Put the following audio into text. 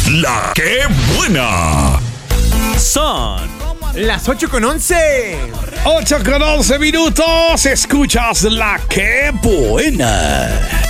La que buena. Son las 8:11. 8:11 minutos. Escuchas La que buena.